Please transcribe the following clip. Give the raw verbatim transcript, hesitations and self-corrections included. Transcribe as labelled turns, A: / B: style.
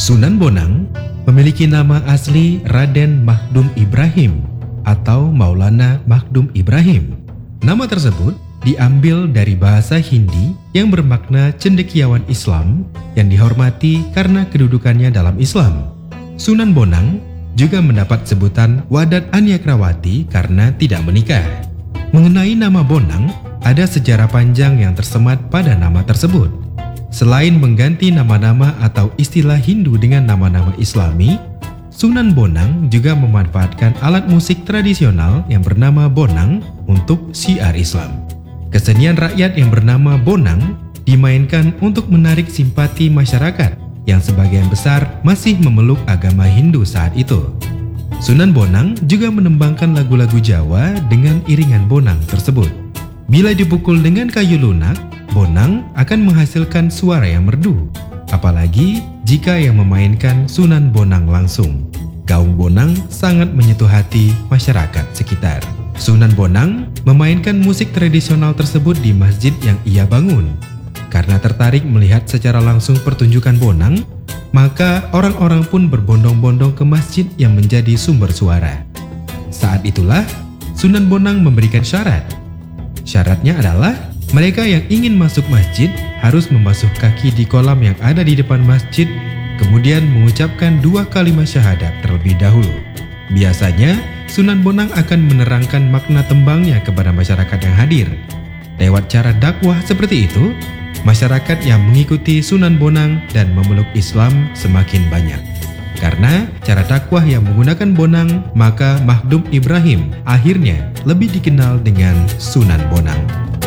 A: Sunan Bonang memiliki nama asli Raden Makhdum Ibrahim atau Maulana Makhdum Ibrahim. Nama tersebut diambil dari bahasa Hindi yang bermakna cendekiawan Islam yang dihormati karena kedudukannya dalam Islam. Sunan Bonang juga mendapat sebutan Wadat Anyakrawati karena tidak menikah. Mengenai nama Bonang, ada sejarah panjang yang tersemat pada nama tersebut. Selain mengganti nama-nama atau istilah Hindu dengan nama-nama Islami, Sunan Bonang juga memanfaatkan alat musik tradisional yang bernama bonang untuk syiar Islam. Kesenian rakyat yang bernama bonang dimainkan untuk menarik simpati masyarakat yang sebagian besar masih memeluk agama Hindu saat itu. Sunan Bonang juga menembangkan lagu-lagu Jawa dengan iringan bonang tersebut. Bila dipukul dengan kayu lunak, bonang akan menghasilkan suara yang merdu. Apalagi jika yang memainkan Sunan Bonang langsung. Gaung bonang sangat menyentuh hati masyarakat sekitar. Sunan Bonang memainkan musik tradisional tersebut di masjid yang ia bangun. Karena tertarik melihat secara langsung pertunjukan bonang, maka orang-orang pun berbondong-bondong ke masjid yang menjadi sumber suara. Saat itulah Sunan Bonang memberikan syarat. Syaratnya adalah mereka yang ingin masuk masjid harus membasuh kaki di kolam yang ada di depan masjid, kemudian mengucapkan dua kalimat syahadat terlebih dahulu. Biasanya, Sunan Bonang akan menerangkan makna tembangnya kepada masyarakat yang hadir. Lewat cara dakwah seperti itu, masyarakat yang mengikuti Sunan Bonang dan memeluk Islam semakin banyak. Karena cara dakwah yang menggunakan bonang, maka Makhdum Ibrahim akhirnya lebih dikenal dengan Sunan Bonang.